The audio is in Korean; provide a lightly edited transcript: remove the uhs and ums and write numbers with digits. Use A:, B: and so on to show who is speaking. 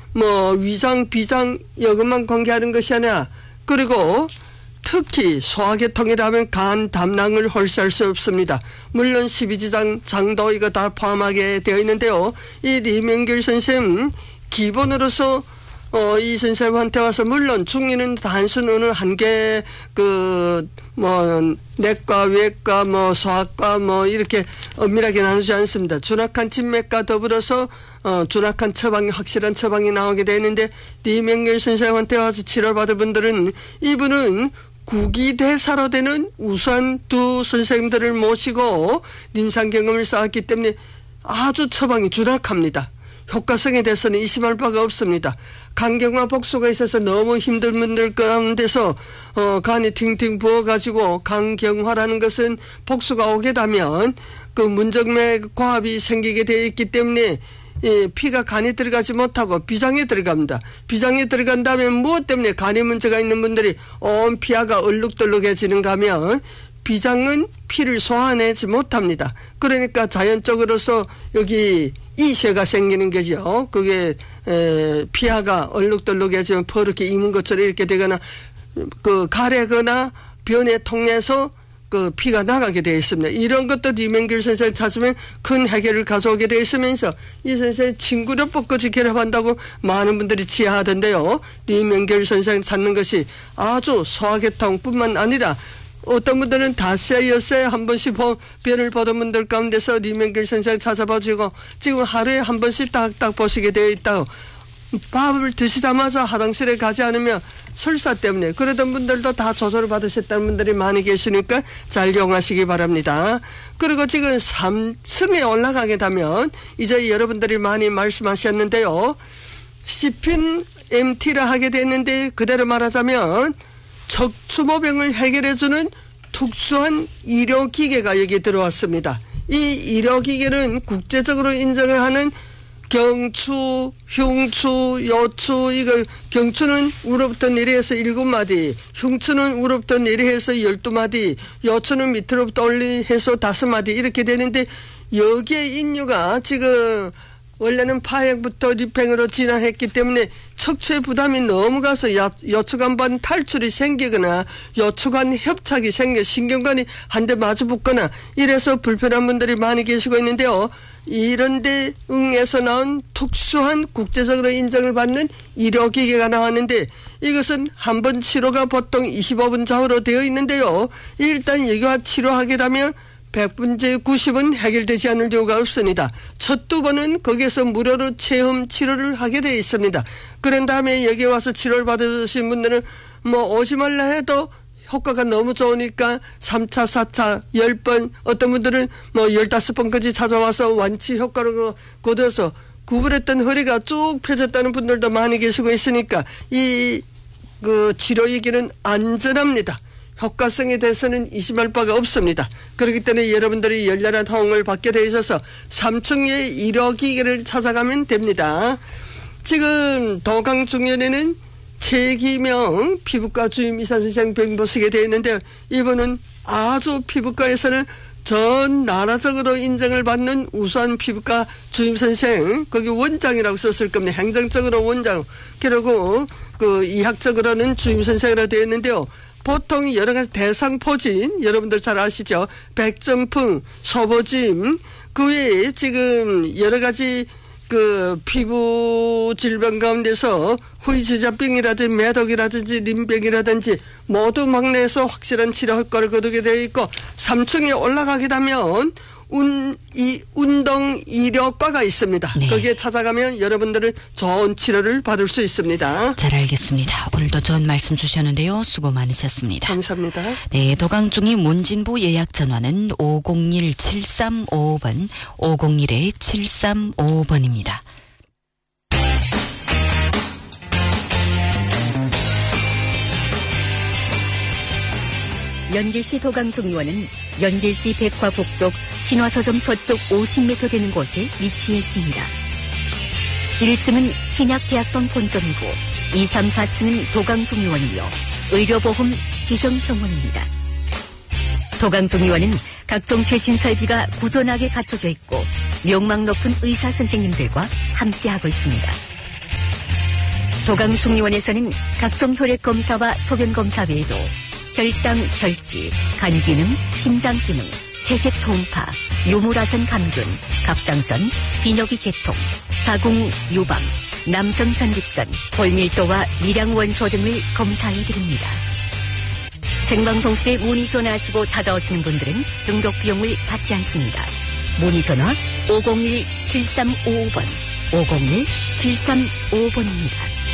A: 뭐 위장, 비장 이것만 관계하는 것이 아니라 그리고 특히 소화계통이라면 간, 담낭을 홀수할 수 없습니다. 물론 12지장, 장도 이거 다 포함하게 되어 있는데요. 이 리명길 선생님 기본으로서 이 선생님한테 와서 물론 중리는 단순 어느 한개 내과, 외과, 소아과 이렇게 엄밀하게 나누지 않습니다. 준악한 진맥과 더불어서 준악한 처방이 확실한 처방이 나오게 되는데 리명길 선생님한테 와서 치료받은 분들은 이분은 구기대사로 되는 우수한 두 선생님들을 모시고臨床경험을 쌓았기 때문에 아주 처방이 준악합니다. 효과성에 대해서는 의심할 바가 없습니다. 간경화 복수가 있어서 너무 힘든 분들 가운데서 간이 팅팅 부어가지고 간경화라는 것은 복수가 오게 되면 그 문정맥 고압이 생기게 되어 있기 때문에 피가 간에 들어가지 못하고 비장에 들어갑니다. 비장에 들어간다면 무엇 때문에 간에 문제가 있는 분들이 온 피하가 얼룩덜룩해지는가 하면 비장은 피를 소화하지 못합니다. 그러니까 자연적으로서 여기 이쇄가 생기는 거죠. 그게 피하가 얼룩덜룩해지면 퍼렇게 익은 것처럼 이렇게 되거나 그 가래거나 변에 통해서 그 피가 나가게 되어 있습니다. 이런 것도 리명길 선생 찾으면 큰 해결을 가져오게 되어 있으면서 이 선생 친구를 뻗거지 결합한다고 많은 분들이 지하하던데요. 리명길 선생 찾는 것이 아주 소화계통뿐만 아니라 어떤 분들은 닷새 엿새 한 번씩 변을 보던 분들 가운데서 리명길 선생 찾아봐주고 지금 하루에 한 번씩 딱딱 보시게 되어 있다고. 밥을 드시자마자 화장실에 가지 않으면 설사 때문에 그러던 분들도 다 조절을 받으셨다는 분들이 많이 계시니까 잘 이용하시기 바랍니다. 그리고 지금 3층에 올라가게 되면 이제 여러분들이 많이 말씀하셨는데요. CPN MT를 하게 됐는데 그대로 말하자면 척추모병을 해결해주는 특수한 의료기계가 여기 들어왔습니다. 이 의료기계는 국제적으로 인정을 하는 경추, 흉추, 요추 이걸 경추는 우로부터 내려해서 7마디, 흉추는 우로부터 내려해서 12마디, 요추는 밑으로부터 올리해서 5마디 이렇게 되는데 여기에 인류가 지금 원래는 파행부터 리팽으로 진화했기 때문에 척추의 부담이 너무 가서 요추관반 탈출이 생기거나 요추관 협착이 생겨 신경관이 한 대 마주 붙거나 이래서 불편한 분들이 많이 계시고 있는데요. 이런 데 응해서 나온 특수한 국제적으로 인정을 받는 의료기계가 나왔는데 이것은 한 번 치료가 보통 25분 좌우로 되어 있는데요. 일단 여기와 치료하게 되면 100분 중 90은 해결되지 않을 경우가 없습니다. 첫 2번은 거기에서 무료로 체험 치료를 하게 되어 있습니다. 그런 다음에 여기 와서 치료를 받으신 분들은 오지 말라 해도 효과가 너무 좋으니까 3차, 4차, 10번 어떤 분들은 15번까지 찾아와서 완치 효과를 거둬서 구부렸던 허리가 쭉 펴졌다는 분들도 많이 계시고 있으니까 이 치료이기는 안전합니다. 효과성에 대해서는 의심할 바가 없습니다. 그렇기 때문에 여러분들이 열렬한 호응을 받게 되어 있어서 3층의 의료기계를 찾아가면 됩니다. 지금 도강중년에는 최기명 피부과 주임 의사선생 병 보시게 되어 있는데 이분은 아주 피부과에서는 전 나라적으로 인정을 받는 우수한 피부과 주임선생 거기 원장이라고 썼을 겁니다. 행정적으로 원장 그리고 의학적으로는 주임선생이라고 되어 있는데요. 보통 여러 가지 대상포진 여러분들 잘 아시죠? 백점풍, 소보짐 그 외에 지금 여러 가지 피부 질병 가운데서 후이지자병이라든지 매독이라든지 림병이라든지 모두 막내에서 확실한 치료 효과를 거두게 되어 있고 3층에 올라가게 되면 운동 의료과가 있습니다. 네. 거기에 찾아가면 여러분들은 좋은 치료를 받을 수 있습니다.
B: 잘 알겠습니다. 오늘도 좋은 말씀 주셨는데요. 수고 많으셨습니다.
A: 감사합니다.
B: 네, 도강중이 문진부 예약 전화는 501-7355번, 501-7355번입니다.
C: 연길시 도강중의원은 연길시 백화 북쪽 신화서점 서쪽 50m 되는 곳에 위치해 있습니다. 1층은 신약대학병 본점이고 2, 3, 4층은 도강중의원이며 의료보험 지정병원입니다. 도강중의원은 각종 최신 설비가 구존하게 갖춰져 있고 명망 높은 의사 선생님들과 함께하고 있습니다. 도강중의원에서는 각종 혈액 검사와 소변 검사 외에도 혈당, 혈지, 간 기능, 심장 기능, 채색 초음파, 요물화선 감균, 갑상선, 비뇨기 계통, 자궁 유방, 남성 전립선, 골밀도와 미량 원소 등을 검사해 드립니다. 생방송실에 문의 전화하시고 찾아오시는 분들은 등록 비용을 받지 않습니다. 문의 전화 501-7355번, 501-7355번입니다.